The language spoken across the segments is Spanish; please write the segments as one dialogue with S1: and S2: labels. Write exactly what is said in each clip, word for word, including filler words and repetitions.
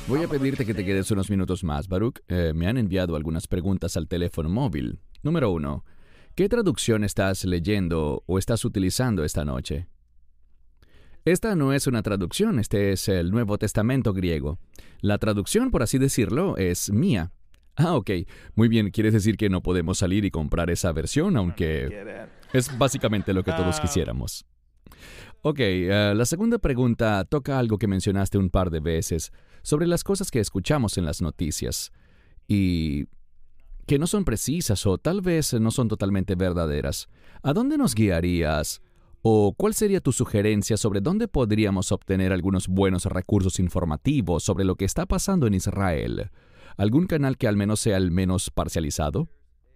S1: Voy a pedirte que te quedes unos minutos más, Baruch. Eh, me han enviado algunas preguntas al teléfono móvil. Número uno. ¿Qué traducción estás leyendo o estás utilizando esta noche? Esta no es una traducción, este es el Nuevo Testamento griego. La traducción, por así decirlo, es mía. Ah, ok. Muy bien, ¿quieres decir que no podemos salir y comprar esa versión, aunque es básicamente lo que todos quisiéramos? Ok, uh, la segunda pregunta toca algo que mencionaste un par de veces sobre las cosas que escuchamos en las noticias y que no son precisas o tal vez no son totalmente verdaderas. ¿A dónde nos guiarías? ¿O cuál sería tu sugerencia sobre dónde podríamos obtener algunos buenos recursos informativos sobre lo que está pasando en Israel? ¿Algún canal que al menos sea al menos parcializado?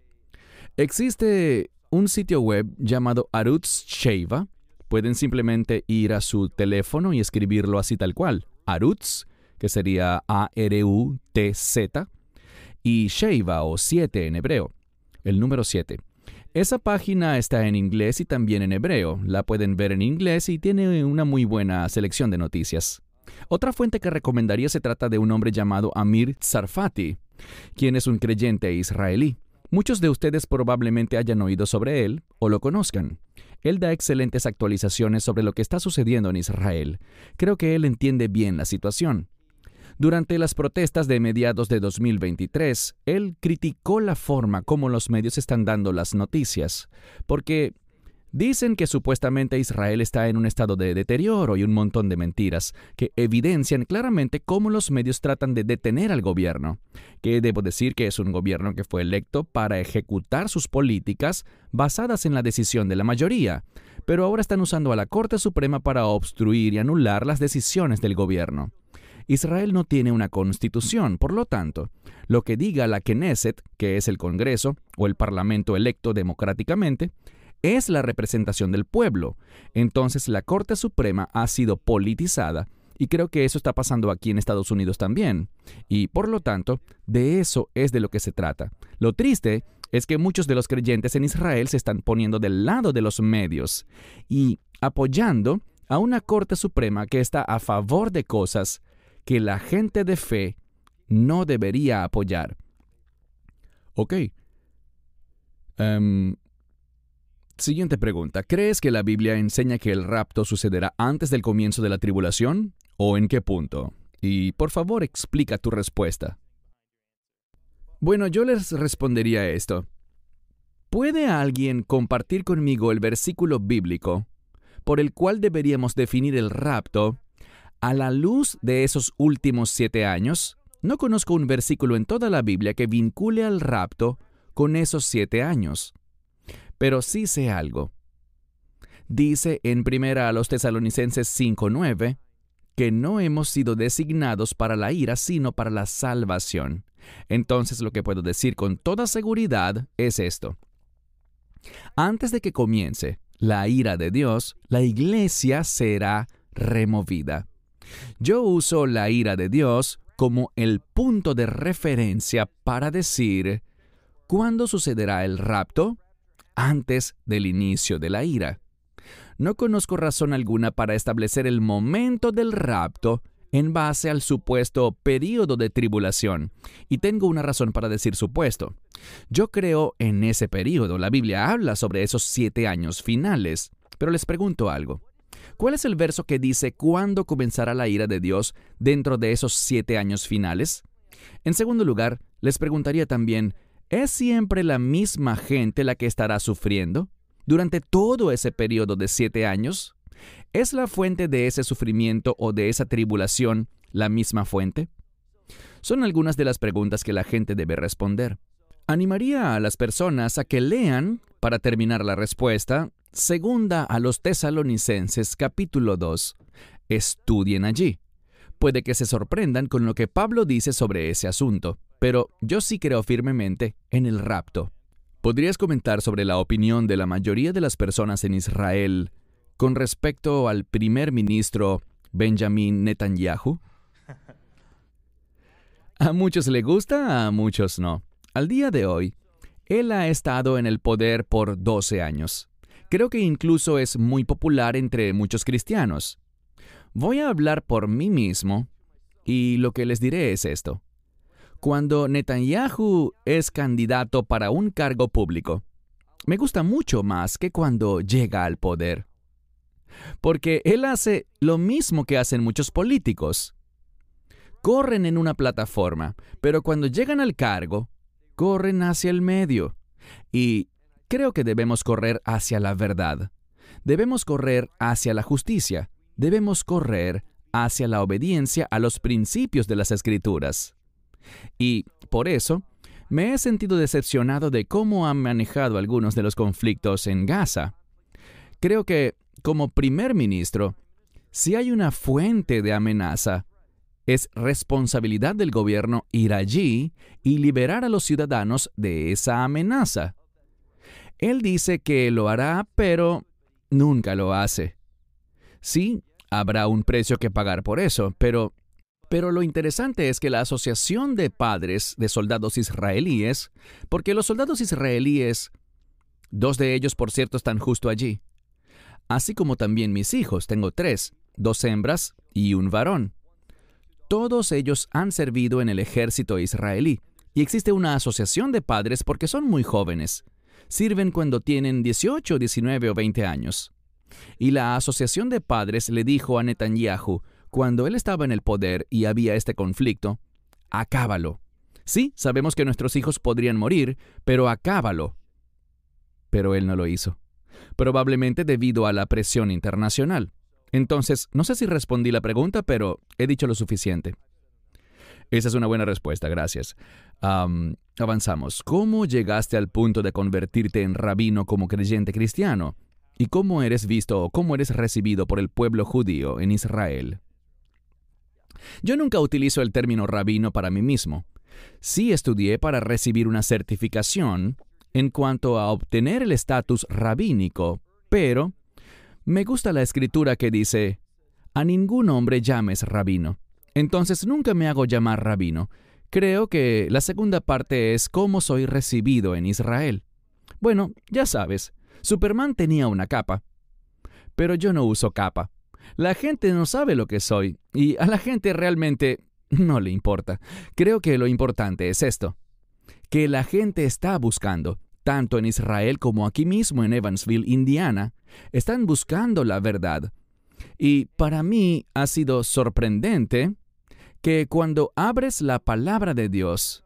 S1: Existe un sitio web llamado Arutz Sheva. Pueden simplemente ir a su teléfono y escribirlo así tal cual. Arutz, que sería A R U T Z, y Sheva o siete en hebreo, el número siete. Esa página está en inglés y también en hebreo. La pueden ver en inglés y tiene una muy buena selección de noticias. Otra fuente que recomendaría se trata de un hombre llamado Amir Tsarfati, quien es un creyente israelí. Muchos de ustedes probablemente hayan oído sobre él o lo conozcan. Él da excelentes actualizaciones sobre lo que está sucediendo en Israel. Creo que él entiende bien la situación. Durante las protestas de mediados de dos mil veintitrés, él criticó la forma como los medios están dando las noticias, porque dicen que supuestamente Israel está en un estado de deterioro y un montón de mentiras que evidencian claramente cómo los medios tratan de detener al gobierno, que debo decir que es un gobierno que fue electo para ejecutar sus políticas basadas en la decisión de la mayoría, pero ahora están usando a la Corte Suprema para obstruir y anular las decisiones del gobierno. Israel no tiene una constitución, por lo tanto, lo que diga la Knesset, que es el Congreso o el Parlamento electo democráticamente, es la representación del pueblo. Entonces la Corte Suprema ha sido politizada y creo que eso está pasando aquí en Estados Unidos también. Y por lo tanto, de eso es de lo que se trata. Lo triste es que muchos de los creyentes en Israel se están poniendo del lado de los medios y apoyando a una Corte Suprema que está a favor de cosas que la gente de fe no debería apoyar. Ok. Um, Siguiente pregunta. ¿Crees que la Biblia enseña que el rapto sucederá antes del comienzo de la tribulación? ¿O en qué punto? Y por favor explica tu respuesta. Bueno, yo les respondería esto. ¿Puede alguien compartir conmigo el versículo bíblico por el cual deberíamos definir el rapto a la luz de esos últimos siete años? No conozco un versículo en toda la Biblia que vincule al rapto con esos siete años. Pero sí sé algo. Dice en primera a los Tesalonicenses cinco nueve que no hemos sido designados para la ira, sino para la salvación. Entonces lo que puedo decir con toda seguridad es esto. Antes de que comience la ira de Dios, la iglesia será removida. Yo uso la ira de Dios como el punto de referencia para decir ¿cuándo sucederá el rapto? Antes del inicio de la ira. No conozco razón alguna para establecer el momento del rapto en base al supuesto período de tribulación, y tengo una razón para decir supuesto. Yo creo en ese período. La Biblia habla sobre esos siete años finales, pero les pregunto algo. ¿Cuál es el verso que dice cuándo comenzará la ira de Dios dentro de esos siete años finales? En segundo lugar, les preguntaría también, ¿es siempre la misma gente la que estará sufriendo durante todo ese periodo de siete años? ¿Es la fuente de ese sufrimiento o de esa tribulación la misma fuente? Son algunas de las preguntas que la gente debe responder. Animaría a las personas a que lean, para terminar la respuesta, segunda a los Tesalonicenses capítulo dos. Estudien allí. Puede que se sorprendan con lo que Pablo dice sobre ese asunto, pero yo sí creo firmemente en el rapto. ¿Podrías comentar sobre la opinión de la mayoría de las personas en Israel con respecto al primer ministro Benjamin Netanyahu? A muchos le gusta, a muchos no. Al día de hoy, él ha estado en el poder por doce años. Creo que incluso es muy popular entre muchos cristianos. Voy a hablar por mí mismo Y lo que les diré es esto. Cuando Netanyahu es candidato para un cargo público, me gusta mucho más que cuando llega al poder. Porque él hace lo mismo que hacen muchos políticos. Corren en una plataforma, pero cuando llegan al cargo, corren hacia el medio. Y creo que debemos correr hacia la verdad. Debemos correr hacia la justicia. Debemos correr hacia la obediencia a los principios de las Escrituras. Y por eso, me he sentido decepcionado de cómo han manejado algunos de los conflictos en Gaza. Creo que, como primer ministro, si hay una fuente de amenaza, es responsabilidad del gobierno ir allí y liberar a los ciudadanos de esa amenaza. Él dice que lo hará, pero nunca lo hace. Sí, habrá un precio que pagar por eso, pero, pero lo interesante es que la Asociación de Padres de Soldados Israelíes, porque los soldados israelíes, dos de ellos, por cierto, están justo allí, así como también mis hijos, tengo tres, dos hembras y un varón. Todos ellos han servido en el ejército israelí, y existe una asociación de padres porque son muy jóvenes. Sirven cuando tienen dieciocho, diecinueve o veinte años. Y la asociación de padres le dijo a Netanyahu, cuando él estaba en el poder y había este conflicto, acábalo. Sí, sabemos que nuestros hijos podrían morir, pero acábalo. Pero él no lo hizo. Probablemente debido a la presión internacional. Entonces, no sé si respondí la pregunta, pero he dicho lo suficiente. Esa es una buena respuesta, gracias. Um, avanzamos. ¿Cómo llegaste al punto de convertirte en rabino como creyente cristiano? ¿Y cómo eres visto o cómo eres recibido por el pueblo judío en Israel? Yo nunca utilizo el término rabino para mí mismo. Sí estudié para recibir una certificación en cuanto a obtener el estatus rabínico, pero me gusta la escritura que dice, a ningún hombre llames rabino. Entonces nunca me hago llamar rabino. Creo que la segunda parte es cómo soy recibido en Israel. Bueno, ya sabes, Superman tenía una capa, pero yo no uso capa. La gente no sabe lo que soy, y a la gente realmente no le importa. Creo que lo importante es esto, que la gente está buscando, tanto en Israel como aquí mismo en Evansville, Indiana, están buscando la verdad. Y para mí ha sido sorprendente que cuando abres la palabra de Dios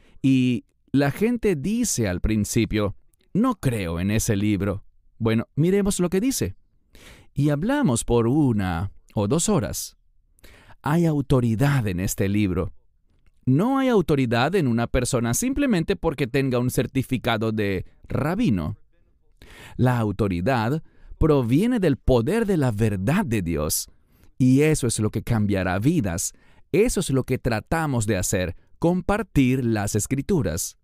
S1: y la gente dice al principio, no creo en ese libro. Bueno, miremos lo que dice. Y hablamos por una o dos horas. Hay autoridad en este libro. No hay autoridad en una persona simplemente porque tenga un certificado de rabino. La autoridad proviene del poder de la verdad de Dios. Y eso es lo que cambiará vidas. Eso es lo que tratamos de hacer, compartir las Escrituras.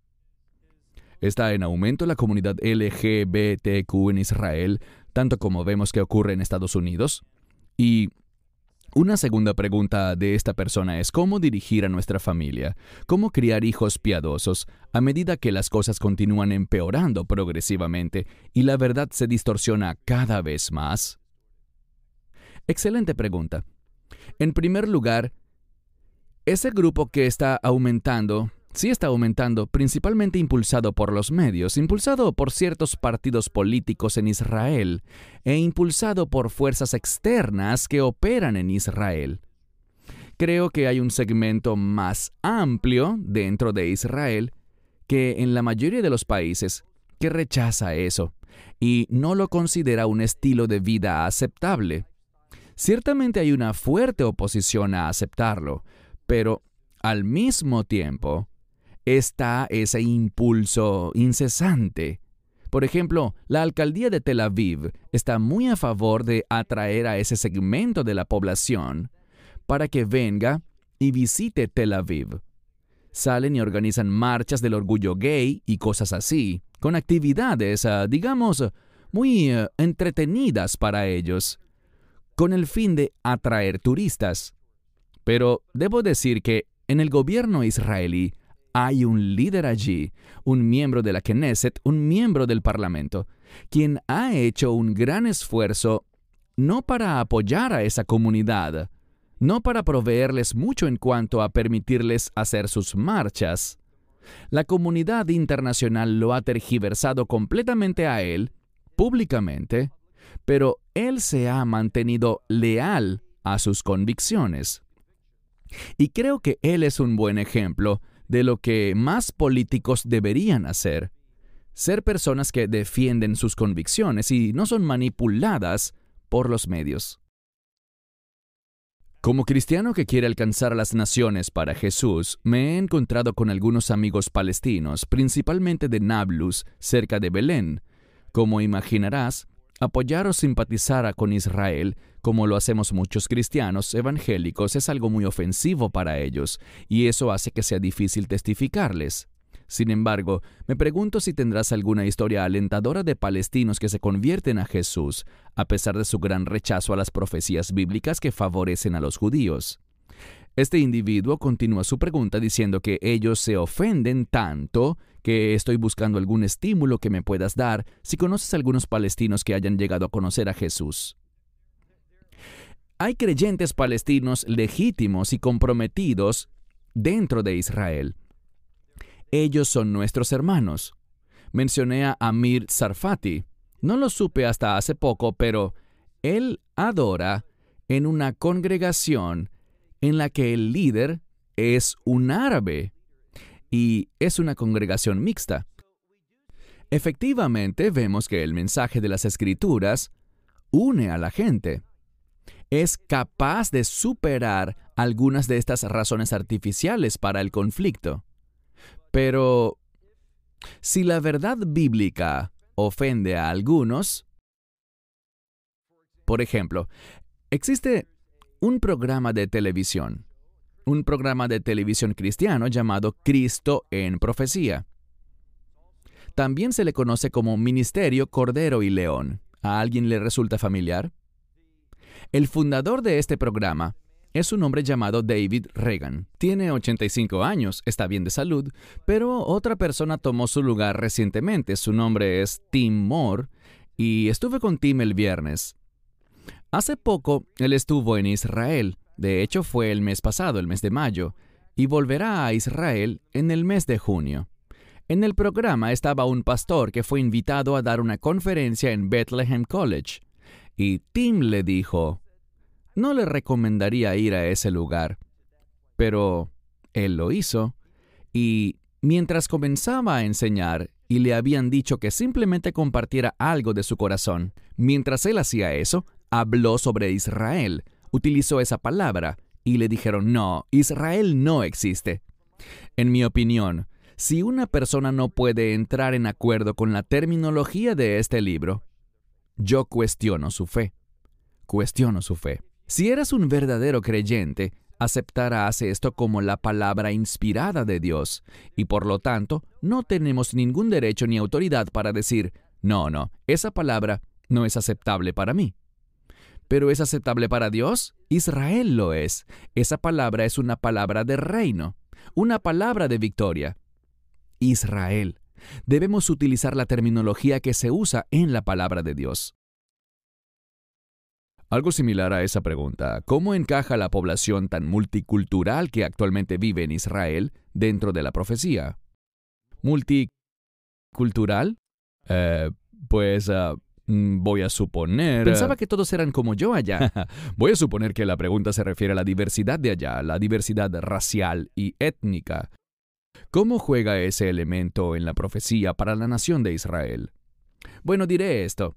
S1: Está en aumento la comunidad L G B T Q en Israel, tanto como vemos que ocurre en Estados Unidos. Y una segunda pregunta de esta persona es cómo dirigir a nuestra familia, cómo criar hijos piadosos a medida que las cosas continúan empeorando progresivamente y la verdad se distorsiona cada vez más. Excelente pregunta. En primer lugar, ese grupo que está aumentando, sí está aumentando, principalmente impulsado por los medios, impulsado por ciertos partidos políticos en Israel e impulsado por fuerzas externas que operan en Israel. Creo que hay un segmento más amplio dentro de Israel que en la mayoría de los países que rechaza eso y no lo considera un estilo de vida aceptable. Ciertamente hay una fuerte oposición a aceptarlo, pero al mismo tiempo está ese impulso incesante. Por ejemplo, la alcaldía de Tel Aviv está muy a favor de atraer a ese segmento de la población para que venga y visite Tel Aviv. Salen y organizan marchas del orgullo gay y cosas así, con actividades, uh, digamos, muy uh, entretenidas para ellos, con el fin de atraer turistas. Pero debo decir que en el gobierno israelí hay un líder allí, un miembro de la Knesset, un miembro del Parlamento, quien ha hecho un gran esfuerzo no para apoyar a esa comunidad, no para proveerles mucho en cuanto a permitirles hacer sus marchas. La comunidad internacional lo ha tergiversado completamente a él, públicamente, pero él se ha mantenido leal a sus convicciones. Y creo que él es un buen ejemplo de lo que más políticos deberían hacer: ser personas que defienden sus convicciones y no son manipuladas por los medios. Como cristiano que quiere alcanzar a las naciones para Jesús, me he encontrado con algunos amigos palestinos, principalmente de Nablus, cerca de Belén. Como imaginarás, apoyar o simpatizar con Israel, como lo hacemos muchos cristianos evangélicos, es algo muy ofensivo para ellos, y eso hace que sea difícil testificarles. Sin embargo, me pregunto si tendrás alguna historia alentadora de palestinos que se convierten a Jesús, a pesar de su gran rechazo a las profecías bíblicas que favorecen a los judíos. Este individuo continúa su pregunta diciendo que ellos se ofenden tanto que estoy buscando algún estímulo que me puedas dar si conoces a algunos palestinos que hayan llegado a conocer a Jesús. Hay creyentes palestinos legítimos y comprometidos dentro de Israel. Ellos son nuestros hermanos. Mencioné a Amir Tsarfati. No lo supe hasta hace poco, pero él adora en una congregación en la que el líder es un árabe y es una congregación mixta. Efectivamente, vemos que el mensaje de las Escrituras une a la gente. Es capaz de superar algunas de estas razones artificiales para el conflicto. Pero, si la verdad bíblica ofende a algunos, por ejemplo, existe un programa de televisión, un programa de televisión cristiano llamado Cristo en Profecía. También se le conoce como Ministerio Cordero y León. ¿A alguien le resulta familiar? El fundador de este programa es un hombre llamado David Reagan. Tiene ochenta y cinco años, está bien de salud, pero otra persona tomó su lugar recientemente. Su nombre es Tim Moore, y estuve con Tim el viernes. Hace poco, él estuvo en Israel. De hecho, fue el mes pasado, el mes de mayo, y volverá a Israel en el mes de junio. En el programa estaba un pastor que fue invitado a dar una conferencia en Bethlehem College, y Tim le dijo: no le recomendaría ir a ese lugar. Pero él lo hizo, y mientras comenzaba a enseñar y le habían dicho que simplemente compartiera algo de su corazón, mientras él hacía eso, habló sobre Israel, utilizó esa palabra, y le dijeron: no, Israel no existe. En mi opinión, si una persona no puede entrar en acuerdo con la terminología de este libro, yo cuestiono su fe. Cuestiono su fe. Si eres un verdadero creyente, aceptarás esto como la palabra inspirada de Dios, y por lo tanto, no tenemos ningún derecho ni autoridad para decir: no, no, esa palabra no es aceptable para mí. ¿Pero es aceptable para Dios? Israel lo es. Esa palabra es una palabra de reino, una palabra de victoria. Israel. Debemos utilizar la terminología que se usa en la palabra de Dios. Algo similar a esa pregunta: ¿cómo encaja la población tan multicultural que actualmente vive en Israel dentro de la profecía? ¿Multicultural? Eh, pues uh, voy a suponer... Pensaba que todos eran como yo allá. Voy a suponer que la pregunta se refiere a la diversidad de allá, la diversidad racial y étnica. ¿Cómo juega ese elemento en la profecía para la nación de Israel? Bueno, diré esto.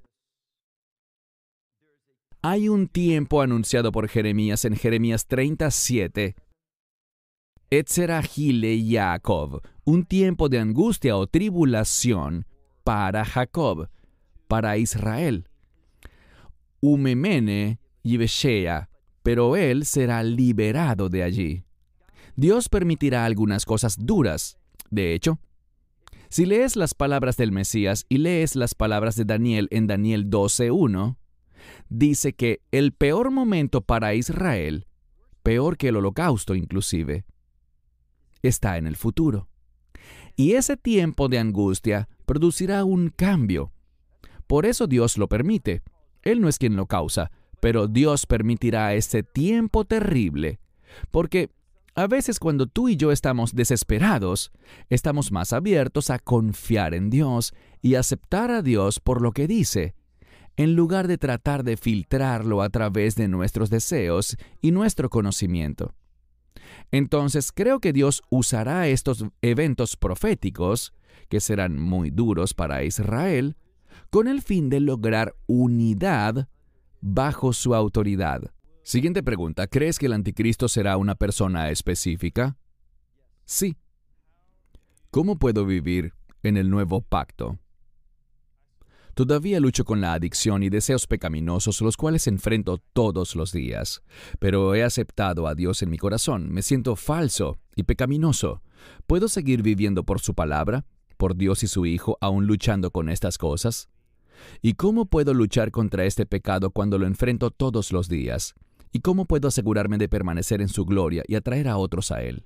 S1: Hay un tiempo anunciado por Jeremías en Jeremías treinta y siete. Etzerahile Jacob, un tiempo de angustia o tribulación para Jacob, para Israel. Umemene Yiveshea, pero él será liberado de allí. Dios permitirá algunas cosas duras. De hecho, si lees las palabras del Mesías y lees las palabras de Daniel en Daniel doce uno, dice que el peor momento para Israel, peor que el holocausto inclusive, está en el futuro. Y ese tiempo de angustia producirá un cambio. Por eso Dios lo permite. Él no es quien lo causa, pero Dios permitirá ese tiempo terrible, porque a veces cuando tú y yo estamos desesperados, estamos más abiertos a confiar en Dios y aceptar a Dios por lo que dice, en lugar de tratar de filtrarlo a través de nuestros deseos y nuestro conocimiento. Entonces, creo que Dios usará estos eventos proféticos, que serán muy duros para Israel, con el fin de lograr unidad bajo su autoridad. Siguiente pregunta. ¿Crees que el anticristo será una persona específica? Sí. ¿Cómo puedo vivir en el nuevo pacto? Todavía lucho con la adicción y deseos pecaminosos, los cuales enfrento todos los días. Pero he aceptado a Dios en mi corazón. Me siento falso y pecaminoso. ¿Puedo seguir viviendo por su palabra, por Dios y su Hijo, aún luchando con estas cosas? ¿Y cómo puedo luchar contra este pecado cuando lo enfrento todos los días? ¿Y cómo puedo asegurarme de permanecer en su gloria y atraer a otros a Él?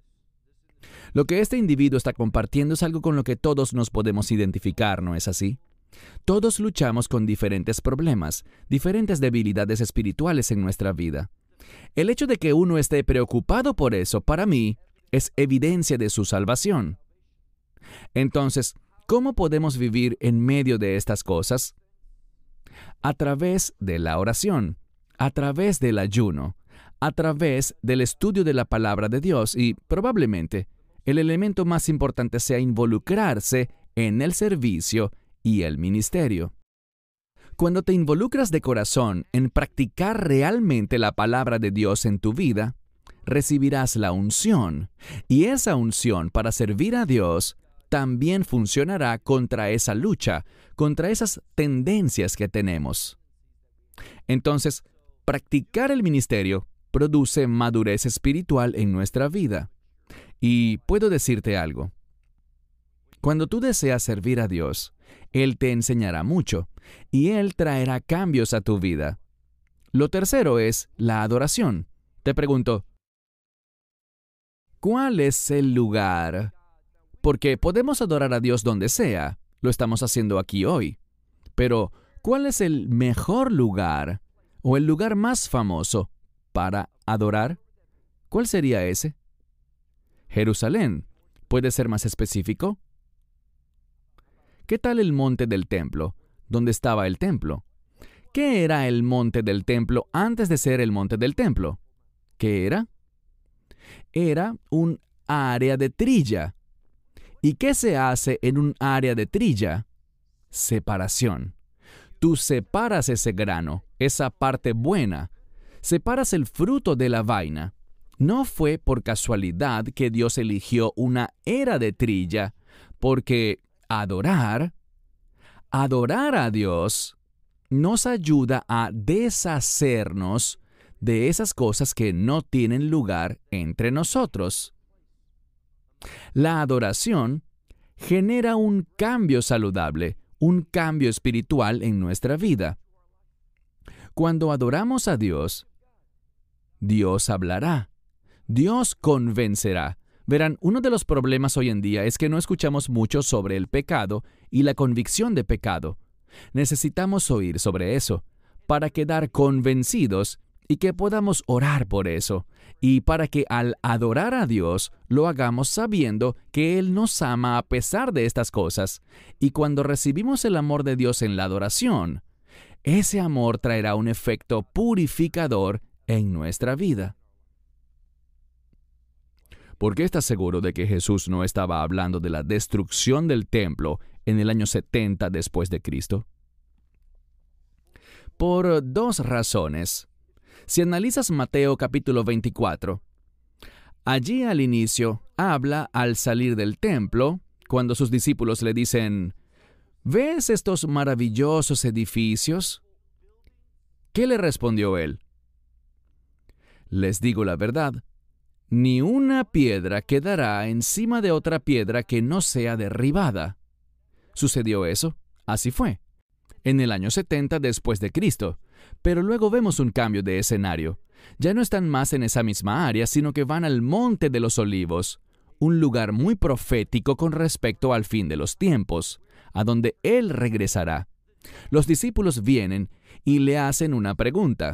S1: Lo que este individuo está compartiendo es algo con lo que todos nos podemos identificar, ¿no es así? Todos luchamos con diferentes problemas, diferentes debilidades espirituales en nuestra vida. El hecho de que uno esté preocupado por eso, para mí, es evidencia de su salvación. Entonces, ¿cómo podemos vivir en medio de estas cosas? A través de la oración, a través del ayuno, a través del estudio de la palabra de Dios y, probablemente, el elemento más importante sea involucrarse en el servicio y el ministerio. Cuando te involucras de corazón en practicar realmente la palabra de Dios en tu vida, recibirás la unción, y esa unción para servir a Dios también funcionará contra esa lucha, contra esas tendencias que tenemos. Entonces, practicar el ministerio produce madurez espiritual en nuestra vida. Y puedo decirte algo. Cuando tú deseas servir a Dios, Él te enseñará mucho, y Él traerá cambios a tu vida. Lo tercero es la adoración. Te pregunto, ¿cuál es el lugar? Porque podemos adorar a Dios donde sea, lo estamos haciendo aquí hoy. Pero, ¿cuál es el mejor lugar o el lugar más famoso para adorar? ¿Cuál sería ese? Jerusalén. ¿Puede ser más específico? ¿Qué tal el monte del templo? ¿Dónde estaba el templo? ¿Qué era el monte del templo antes de ser el monte del templo? ¿Qué era? Era un área de trilla. ¿Y qué se hace en un área de trilla? Separación. Tú separas ese grano, esa parte buena. Separas el fruto de la vaina. No fue por casualidad que Dios eligió una era de trilla, porque adorar, adorar a Dios nos ayuda a deshacernos de esas cosas que no tienen lugar entre nosotros. La adoración genera un cambio saludable, un cambio espiritual en nuestra vida. Cuando adoramos a Dios, Dios hablará, Dios convencerá. Verán, uno de los problemas hoy en día es que no escuchamos mucho sobre el pecado y la convicción de pecado. Necesitamos oír sobre eso para quedar convencidos y que podamos orar por eso, y para que al adorar a Dios lo hagamos sabiendo que Él nos ama a pesar de estas cosas. Y cuando recibimos el amor de Dios en la adoración, ese amor traerá un efecto purificador en nuestra vida. ¿Por qué estás seguro de que Jesús no estaba hablando de la destrucción del templo en el año setenta después de Cristo? Por dos razones. Si analizas Mateo capítulo veinticuatro, allí al inicio habla al salir del templo, cuando sus discípulos le dicen, ¿ves estos maravillosos edificios? ¿Qué le respondió él? Les digo la verdad, ni una piedra quedará encima de otra piedra que no sea derribada. ¿Sucedió eso? Así fue, en el año setenta después de Cristo. Pero luego vemos un cambio de escenario. Ya no están más en esa misma área, sino que van al Monte de los Olivos, un lugar muy profético con respecto al fin de los tiempos, a donde Él regresará. Los discípulos vienen y le hacen una pregunta.